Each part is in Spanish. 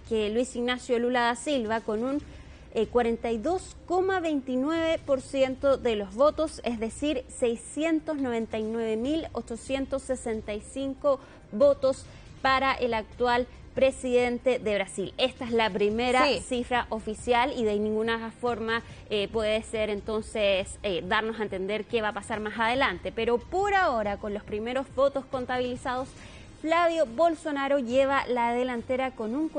que Luis Ignacio Lula da Silva con un 42,29% de los votos, es decir, 699.865 votos para el actual presidente de Brasil. Esta es la primera cifra oficial y de ninguna forma puede ser entonces darnos a entender qué va a pasar más adelante. Pero por ahora, con los primeros votos contabilizados, Flavio Bolsonaro lleva la delantera con un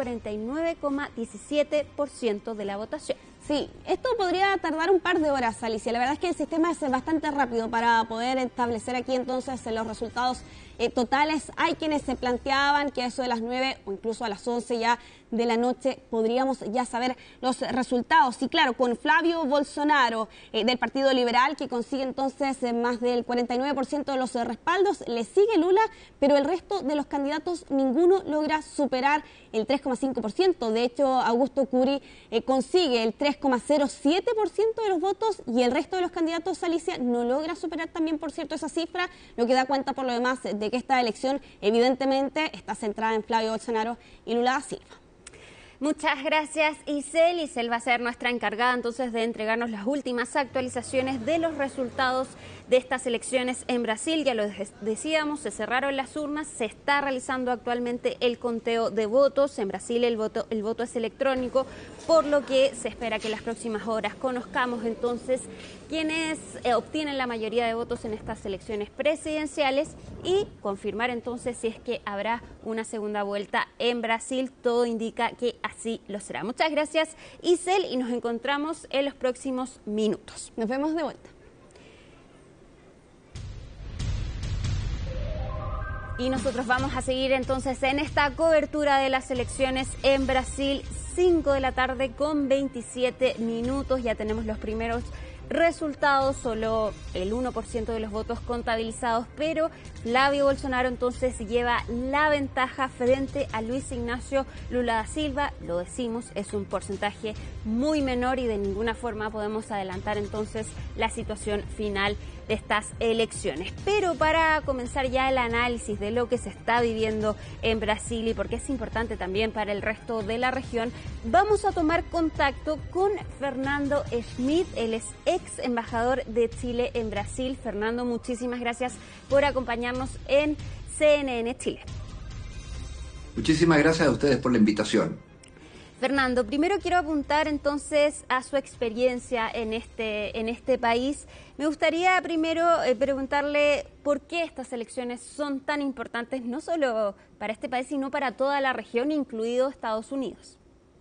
49,17% de la votación. Sí, esto podría tardar un par de horas, Alicia. La verdad es que el sistema es bastante rápido para poder establecer aquí entonces los resultados totales. Hay quienes se planteaban que a eso de las 9 o incluso a las 11 ya de la noche podríamos ya saber los resultados. Y claro, con Flavio Bolsonaro del Partido Liberal, que consigue entonces más del 49% de los respaldos, le sigue Lula, pero el resto de los candidatos ninguno logra superar el 3,5%. De hecho, Augusto Curi consigue el 3,07% de los votos y el resto de los candidatos, Alicia, no logra superar también, por cierto, esa cifra, lo que da cuenta por lo demás de que esta elección evidentemente está centrada en Flavio Bolsonaro y Lula da Silva. Muchas gracias, Isel. Isel va a ser nuestra encargada entonces de entregarnos las últimas actualizaciones de los resultados de estas elecciones en Brasil. Ya lo decíamos, se cerraron las urnas, se está realizando actualmente el conteo de votos. En Brasil el voto es electrónico, por lo que se espera que en las próximas horas conozcamos entonces quiénes obtienen la mayoría de votos en estas elecciones presidenciales y confirmar entonces si es que habrá una segunda vuelta en Brasil. Todo indica que así lo será. Muchas gracias, Isel, y nos encontramos en los próximos minutos. Nos vemos de vuelta. Y nosotros vamos a seguir entonces en esta cobertura de las elecciones en Brasil, 5 de la tarde con 27 minutos. Ya tenemos los primeros resultados, solo el 1% de los votos contabilizados, pero Flavio Bolsonaro entonces lleva la ventaja frente a Luis Ignacio Lula da Silva. Lo decimos, es un porcentaje muy menor y de ninguna forma podemos adelantar entonces la situación final de estas elecciones. Pero para comenzar ya el análisis de lo que se está viviendo en Brasil y porque es importante también para el resto de la región, vamos a tomar contacto con Fernando Schmidt. Él es ex embajador de Chile en Brasil. Fernando, muchísimas gracias por acompañarnos en CNN Chile. Muchísimas gracias a ustedes por la invitación. Fernando, primero quiero apuntar entonces a su experiencia en este país. Me gustaría primero preguntarle por qué estas elecciones son tan importantes, no solo para este país, sino para toda la región, incluido Estados Unidos.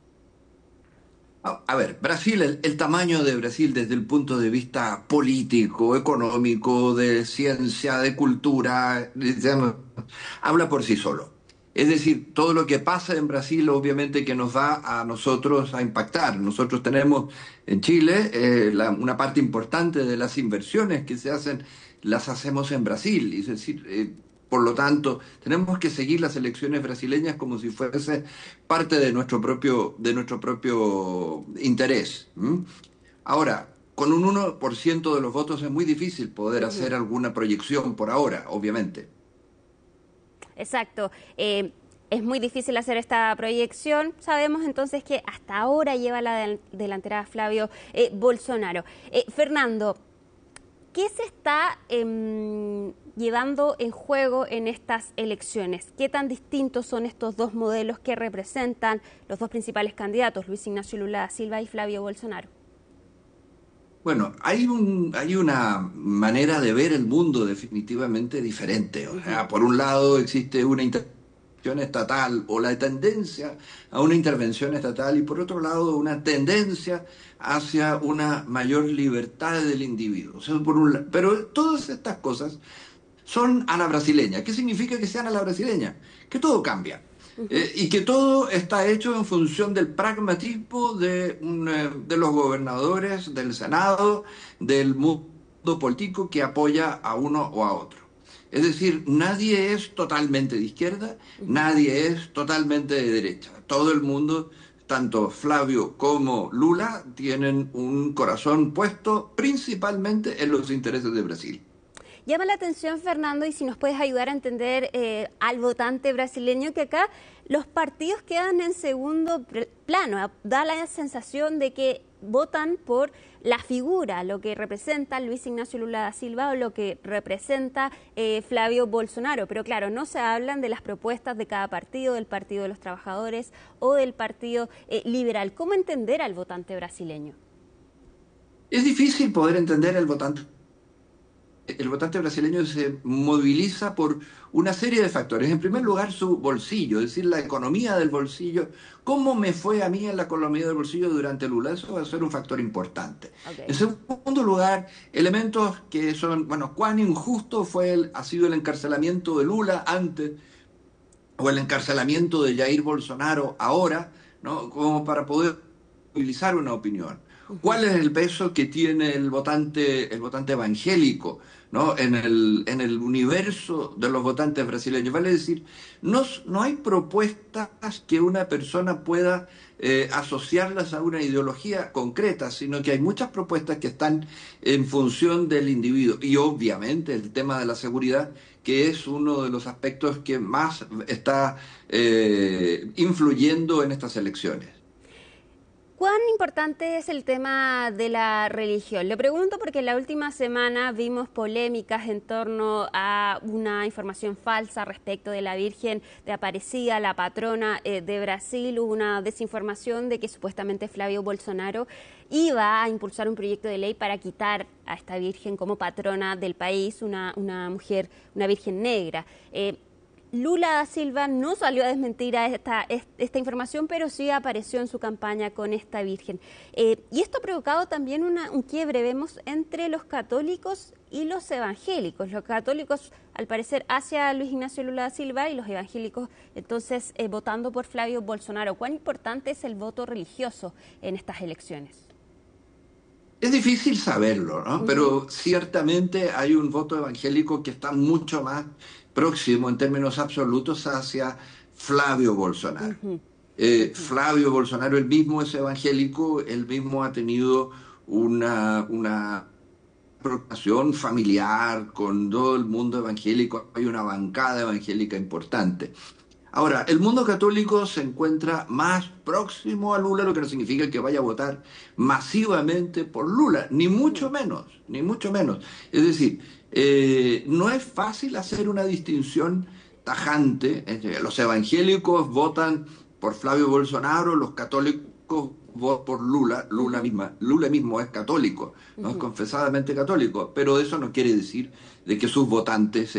A ver, Brasil, el tamaño de Brasil desde el punto de vista político, económico, de ciencia, de cultura, habla por sí solo. Es decir, todo lo que pasa en Brasil obviamente que nos va a nosotros a impactar. Nosotros tenemos en Chile una parte importante de las inversiones que se hacen, las hacemos en Brasil. Es decir, por lo tanto, tenemos que seguir las elecciones brasileñas como si fuese parte de nuestro propio interés. Ahora, con un 1% de los votos es muy difícil poder hacer alguna proyección por ahora, obviamente. Exacto. Es muy difícil hacer esta proyección. Sabemos entonces que hasta ahora lleva la delantera Flavio Bolsonaro. Fernando, ¿qué se está llevando en juego en estas elecciones? ¿Qué tan distintos son estos dos modelos que representan los dos principales candidatos, Luis Ignacio Lula da Silva y Flavio Bolsonaro? Bueno, hay una manera de ver el mundo definitivamente diferente. O sea, por un lado existe una intervención estatal o la tendencia a una intervención estatal y por otro lado una tendencia hacia una mayor libertad del individuo. O sea, pero todas estas cosas son a la brasileña. ¿Qué significa que sean a la brasileña? Que todo cambia. Y que todo está hecho en función del pragmatismo de los gobernadores, del Senado, del mundo político que apoya a uno o a otro. Es decir, nadie es totalmente de izquierda, nadie es totalmente de derecha. Todo el mundo, tanto Flavio como Lula, tienen un corazón puesto principalmente en los intereses de Brasil. Llama la atención, Fernando, y si nos puedes ayudar a entender al votante brasileño, que acá los partidos quedan en segundo plano. Da la sensación de que votan por la figura, lo que representa Luis Ignacio Lula da Silva o lo que representa Flavio Bolsonaro. Pero claro, no se hablan de las propuestas de cada partido, del Partido de los Trabajadores o del Partido Liberal. ¿Cómo entender al votante brasileño? Es difícil poder entender al votante. El votante brasileño se moviliza por una serie de factores. En primer lugar, su bolsillo, es decir, la economía del bolsillo. ¿Cómo me fue a mí en la economía del bolsillo durante Lula? Eso va a ser un factor importante. Okay. En segundo lugar, elementos que son, bueno, cuán injusto ha sido el encarcelamiento de Lula antes o el encarcelamiento de Jair Bolsonaro ahora, ¿no? Como para poder movilizar una opinión. ¿Cuál es el peso que tiene el votante evangélico, ¿no? en el universo de los votantes brasileños? Vale decir, no hay propuestas que una persona pueda asociarlas a una ideología concreta, sino que hay muchas propuestas que están en función del individuo. Y obviamente el tema de la seguridad, que es uno de los aspectos que más está influyendo en estas elecciones. ¿Cuán importante es el tema de la religión? Le pregunto porque en la última semana vimos polémicas en torno a una información falsa respecto de la Virgen de Aparecida, la patrona de Brasil. Hubo una desinformación de que supuestamente Flavio Bolsonaro iba a impulsar un proyecto de ley para quitar a esta Virgen como patrona del país, una mujer, una Virgen negra. Lula da Silva no salió a desmentir a esta información, pero sí apareció en su campaña con esta Virgen. Y esto ha provocado también un quiebre, vemos, entre los católicos y los evangélicos. Los católicos, al parecer, hacia Luis Ignacio Lula da Silva y los evangélicos, entonces, votando por Flavio Bolsonaro. ¿Cuán importante es el voto religioso en estas elecciones? Es difícil saberlo, ¿no? Pero ciertamente hay un voto evangélico que está mucho más próximo en términos absolutos hacia Flavio Bolsonaro. Flavio Bolsonaro, él mismo es evangélico, él mismo ha tenido una preocupación familiar con todo el mundo evangélico, hay una bancada evangélica importante. Ahora, el mundo católico se encuentra más próximo a Lula, lo que no significa que vaya a votar masivamente por Lula, ni mucho menos, ni mucho menos. Es decir, no es fácil hacer una distinción tajante. Los evangélicos votan por Flavio Bolsonaro, los católicos votan por Lula. Lula mismo es católico, no es confesadamente católico, pero eso no quiere decir de que sus votantes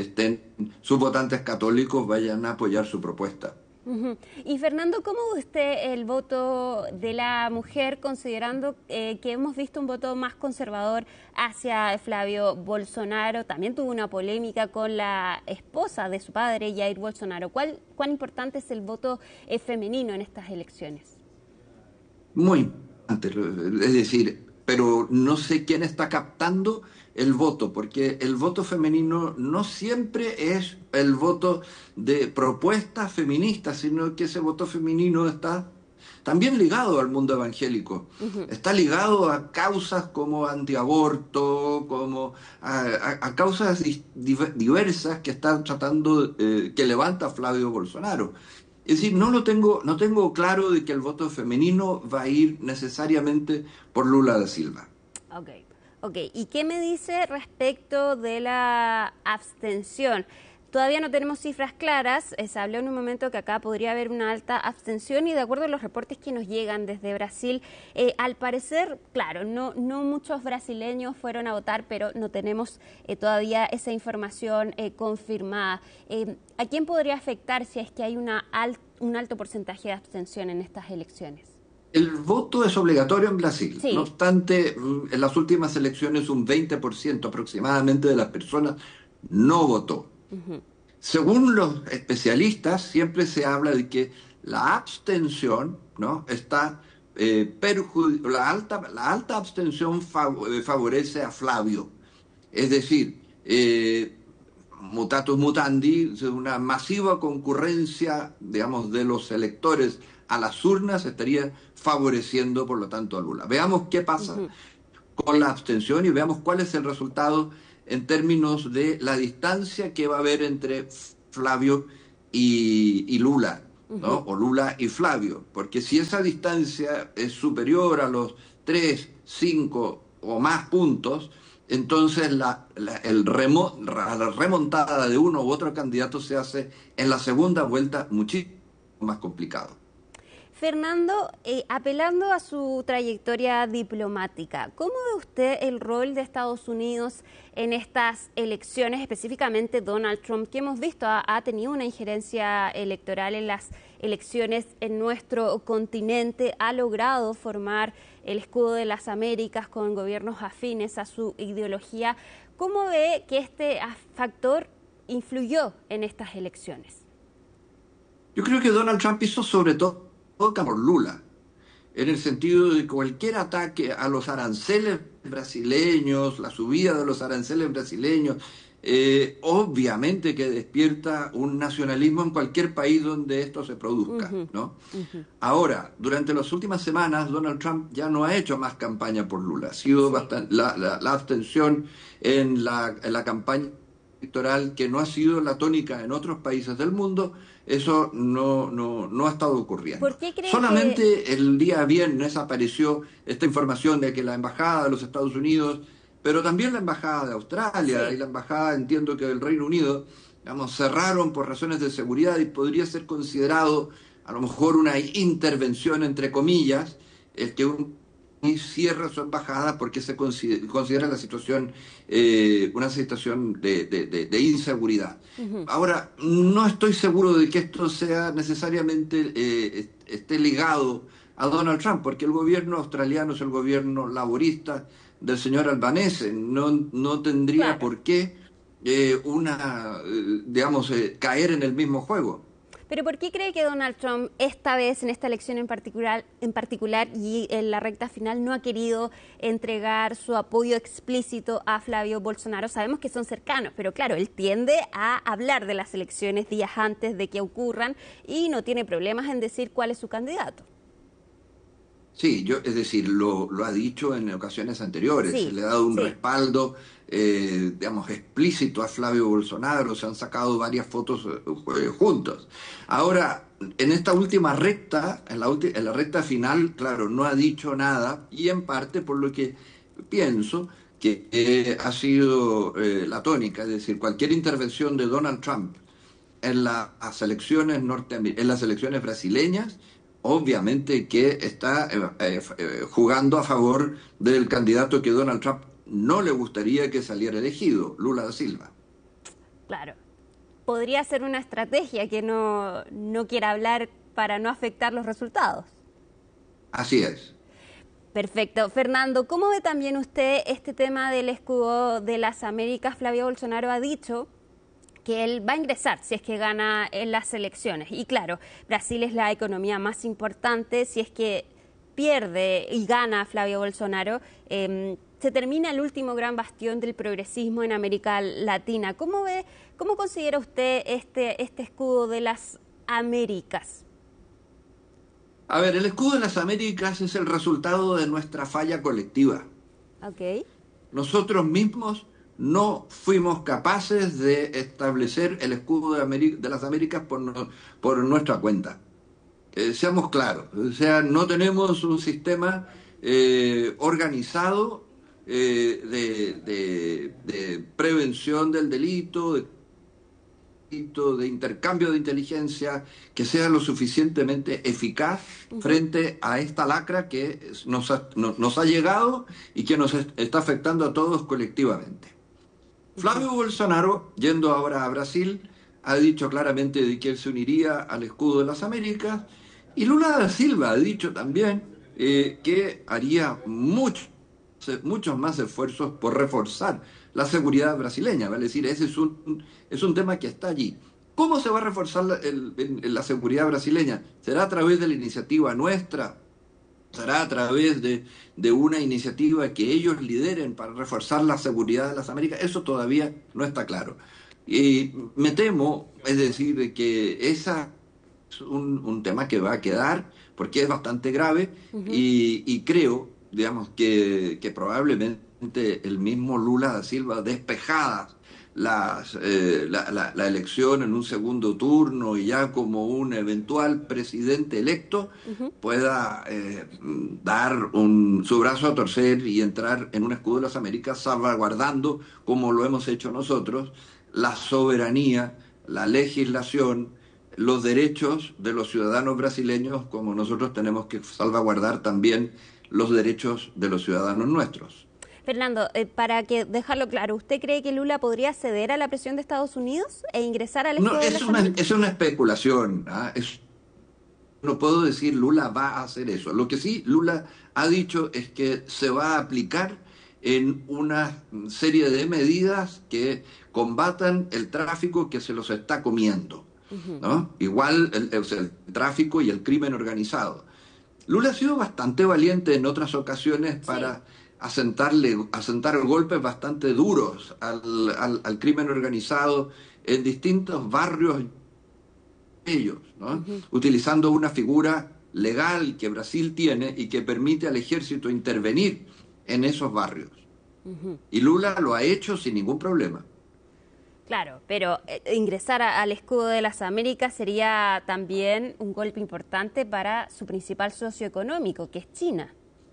católicos vayan a apoyar su propuesta. Y Fernando, ¿cómo ve usted el voto de la mujer, considerando que hemos visto un voto más conservador hacia Flavio Bolsonaro? También tuvo una polémica con la esposa de su padre, Jair Bolsonaro. ¿Cuán importante es el voto femenino en estas elecciones? Muy importante, es decir, pero no sé quién está captando el voto, porque el voto femenino no siempre es el voto de propuestas feministas, sino que ese voto femenino está también ligado al mundo evangélico. Está ligado a causas como antiaborto, como a causas diversas que están tratando, que levanta Flavio Bolsonaro. Es decir, no tengo claro de que el voto femenino va a ir necesariamente por Lula da Silva. Ok. ¿Y qué me dice respecto de la abstención? Todavía no tenemos cifras claras, se habló en un momento que acá podría haber una alta abstención y de acuerdo a los reportes que nos llegan desde Brasil, al parecer, claro, no muchos brasileños fueron a votar, pero no tenemos todavía esa información confirmada. ¿A quién podría afectar si es que hay un alto porcentaje de abstención en estas elecciones? El voto es obligatorio en Brasil. Sí. No obstante, en las últimas elecciones un 20% aproximadamente de las personas no votó. Según los especialistas, siempre se habla de que la abstención, ¿no?, está la alta abstención favorece a Flavio. Es decir, mutatis mutandi, una masiva concurrencia, digamos, de los electores a las urnas estaría favoreciendo, por lo tanto, a Lula. Veamos qué pasa con la abstención y veamos cuál es el resultado en términos de la distancia que va a haber entre Flavio y Lula, ¿no? O Lula y Flavio, porque si esa distancia es superior a los 3, 5 o más puntos, entonces la remontada de uno u otro candidato se hace en la segunda vuelta muchísimo más complicado. Fernando, apelando a su trayectoria diplomática, ¿cómo ve usted el rol de Estados Unidos en estas elecciones, específicamente Donald Trump, que hemos visto ha tenido una injerencia electoral en las elecciones en nuestro continente, ha logrado formar el escudo de las Américas con gobiernos afines a su ideología? ¿Cómo ve que este factor influyó en estas elecciones? Yo creo que Donald Trump hizo sobre todo por Lula, en el sentido de que cualquier ataque a los aranceles brasileños, la subida de los aranceles brasileños, obviamente que despierta un nacionalismo en cualquier país donde esto se produzca, ¿no? Ahora, durante las últimas semanas, Donald Trump ya no ha hecho más campaña por Lula. Ha sido bastante, la abstención en la campaña electoral, que no ha sido la tónica en otros países del mundo, eso no ha estado ocurriendo. ¿Por qué cree Solamente el día viernes apareció esta información de que la Embajada de los Estados Unidos, pero también la Embajada de Australia y la Embajada, entiendo que del Reino Unido, digamos, cerraron por razones de seguridad y podría ser considerado a lo mejor una intervención, entre comillas, el que un país cierra su embajada porque se considera la situación una situación de inseguridad. Ahora, no estoy seguro de que esto sea necesariamente esté ligado a Donald Trump, porque el gobierno australiano es el gobierno laborista del señor Albanese, no tendría por qué caer en el mismo juego. ¿Pero por qué cree que Donald Trump esta vez, en esta elección en particular y en la recta final, no ha querido entregar su apoyo explícito a Flavio Bolsonaro? Sabemos que son cercanos, pero claro, él tiende a hablar de las elecciones días antes de que ocurran y no tiene problemas en decir cuál es su candidato. Sí, es decir, lo ha dicho en ocasiones anteriores, se le ha dado un respaldo, explícito a Flavio Bolsonaro, se han sacado varias fotos juntos. Ahora, en esta última recta, en la recta final, claro, no ha dicho nada, y en parte por lo que pienso que ha sido la tónica, es decir, cualquier intervención de Donald Trump en las elecciones brasileñas, obviamente que está jugando a favor del candidato que Donald Trump no le gustaría que saliera elegido, Lula da Silva. Claro. Podría ser una estrategia que no quiera hablar para no afectar los resultados. Así es. Perfecto. Fernando, ¿cómo ve también usted este tema del escudo de las Américas? Flavio Bolsonaro ha dicho que él va a ingresar si es que gana en las elecciones. Y claro, Brasil es la economía más importante. Si es que pierde y gana Flavio Bolsonaro, se termina el último gran bastión del progresismo en América Latina. ¿Cómo considera usted este escudo de las Américas? A ver, el escudo de las Américas es el resultado de nuestra falla colectiva. Okay. Nosotros mismos no fuimos capaces de establecer el escudo de las Américas por nuestra cuenta. Seamos claros, o sea, no tenemos un sistema organizado de prevención del delito, de intercambio de inteligencia, que sea lo suficientemente eficaz frente a esta lacra que nos ha llegado y que nos está afectando a todos colectivamente. Flavio Bolsonaro, yendo ahora a Brasil, ha dicho claramente de que él se uniría al escudo de las Américas, y Lula da Silva ha dicho también que haría muchos más esfuerzos por reforzar la seguridad brasileña, ¿vale? Es decir, ese es un tema que está allí. ¿Cómo se va a reforzar la seguridad brasileña? ¿Será a través de la iniciativa nuestra? ¿Será a través de una iniciativa que ellos lideren para reforzar la seguridad de las Américas? Eso todavía no está claro. Y me temo, es decir, de que esa es un tema que va a quedar, porque es bastante grave, y creo, digamos, que probablemente el mismo Lula da Silva, despejadas la elección en un segundo turno y ya como un eventual presidente electo, pueda dar su brazo a torcer y entrar en un escudo de las Américas, salvaguardando, como lo hemos hecho nosotros, la soberanía, la legislación, los derechos de los ciudadanos brasileños, como nosotros tenemos que salvaguardar también los derechos de los ciudadanos nuestros. Fernando, para dejarlo claro, ¿usted cree que Lula podría ceder a la presión de Estados Unidos e ingresar al escudo de las Américas? Es una especulación. No puedo decir Lula va a hacer eso. Lo que sí Lula ha dicho es que se va a aplicar en una serie de medidas que combatan el tráfico que se los está comiendo, ¿no? Igual el tráfico y el crimen organizado. Lula ha sido bastante valiente en otras ocasiones para asentar golpes bastante duros al crimen organizado en distintos barrios ellos, ¿no? Utilizando una figura legal que Brasil tiene y que permite al ejército intervenir en esos barrios. Y Lula lo ha hecho sin ningún problema. Claro, pero ingresar al escudo de las Américas sería también un golpe importante para su principal socio económico, que es China.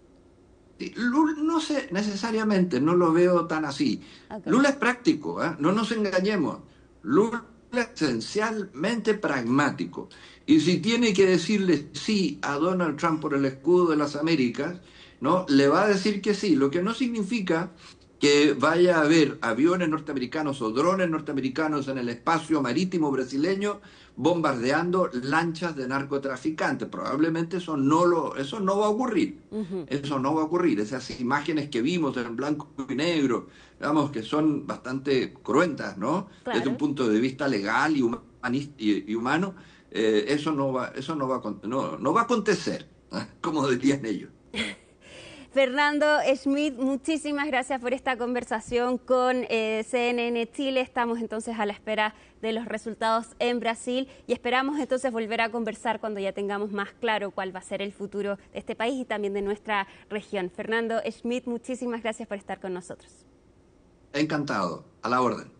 Lula, no sé, necesariamente, no lo veo tan así. Okay. Lula es práctico, no nos engañemos. Lula es esencialmente pragmático. Y si tiene que decirle sí a Donald Trump por el escudo de las Américas, ¿no? Le va a decir que sí, lo que no significa que vaya a haber aviones norteamericanos o drones norteamericanos en el espacio marítimo brasileño bombardeando lanchas de narcotraficantes. Probablemente eso no va a ocurrir. Eso no va a ocurrir. Esas imágenes que vimos en blanco y negro, digamos, que son bastante cruentas, ¿no? Claro. Desde un punto de vista legal y humano, eso no va a acontecer, como dirían ellos. Fernando Schmidt, muchísimas gracias por esta conversación con CNN Chile. Estamos entonces a la espera de los resultados en Brasil y esperamos entonces volver a conversar cuando ya tengamos más claro cuál va a ser el futuro de este país y también de nuestra región. Fernando Schmidt, muchísimas gracias por estar con nosotros. Encantado, a la orden.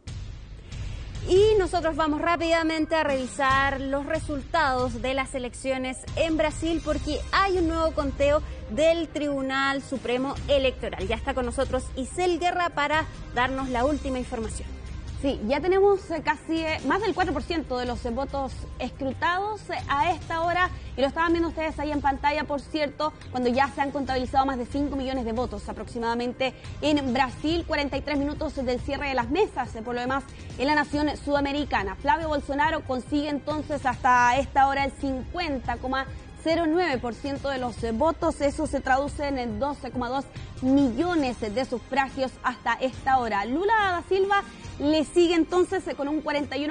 Y nosotros vamos rápidamente a revisar los resultados de las elecciones en Brasil porque hay un nuevo conteo del Tribunal Supremo Electoral. Ya está con nosotros Isel Guerra para darnos la última información. Sí, ya tenemos casi más del 4% de los votos escrutados a esta hora y lo estaban viendo ustedes ahí en pantalla, por cierto, cuando ya se han contabilizado más de 5 millones de votos aproximadamente en Brasil, 43 minutos del cierre de las mesas, por lo demás en la nación sudamericana. Flavio Bolsonaro consigue entonces hasta esta hora el 50,09% de los votos, eso se traduce en 12,2 millones de sufragios hasta esta hora. Lula da Silva le sigue entonces con un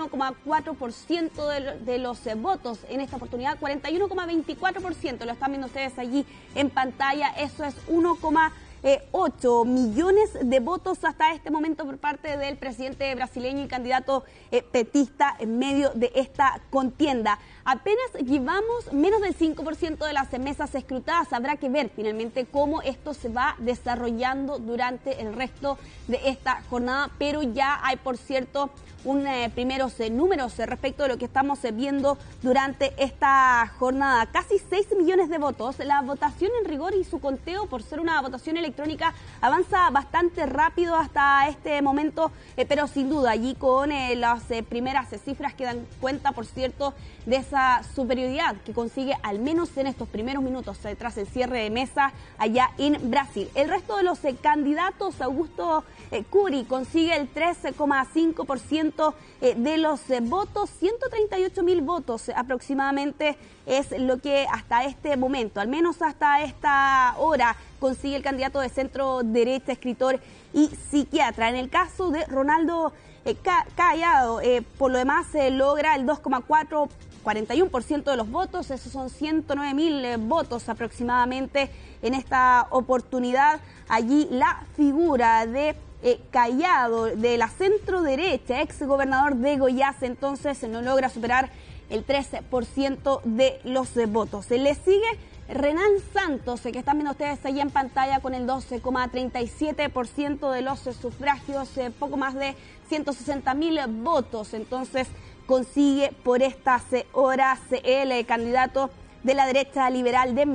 41,4% de los votos en esta oportunidad, 41,24%, lo están viendo ustedes allí en pantalla, eso es 1,8 millones de votos hasta este momento por parte del presidente brasileño y candidato petista en medio de esta contienda. Apenas llevamos menos del 5% de las mesas escrutadas. Habrá que ver finalmente cómo esto se va desarrollando durante el resto de esta jornada, pero ya hay, por cierto, primeros números respecto de lo que estamos viendo durante esta jornada. Casi 6 millones de votos. La votación en rigor y su conteo, por ser una votación electrónica, avanza bastante rápido hasta este momento, pero sin duda allí con las primeras cifras que dan cuenta, por cierto, de esa superioridad que consigue al menos en estos primeros minutos tras el cierre de mesa allá en Brasil. El resto de los candidatos, Augusto Curi consigue el 13,5% de los votos, 138.000 votos aproximadamente es lo que hasta este momento, al menos hasta esta hora, consigue el candidato de centro derecha, escritor y psiquiatra. En el caso de Ronaldo Caiado, por lo demás logra el 2,41% de los votos, esos son 109.000 votos aproximadamente en esta oportunidad. Allí la figura de Caiado, de la centro derecha, ex gobernador de Goiás, entonces no logra superar el 13% de los votos. Le sigue Renan Santos, que están viendo ustedes ahí en pantalla, con el 12,37% de los sufragios, poco más de 160.000 votos. Entonces consigue por estas horas el candidato de la derecha liberal de